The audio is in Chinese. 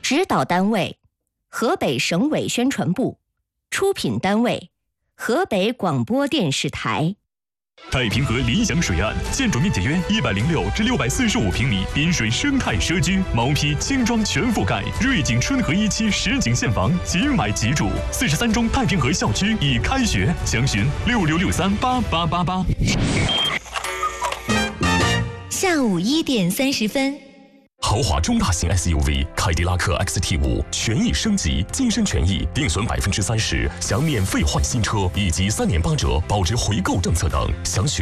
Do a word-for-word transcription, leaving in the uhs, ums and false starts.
指导单位河北省委宣传部，出品单位河北广播电视台。 太平河理想水岸，建筑面积约一百零六至六百四十五平米，滨水生态社区，毛坯轻装全覆盖，瑞景春和一期实景现房，即买即住。四十三中太平河校区已开学，详询六六六三八八八八。 下午一点三十分。 豪华中大型 S U V 凯迪拉克 X T 五权益升级，晋升权益定损百分之三十，享免费换新车以及三年八折保值回购政策等，详询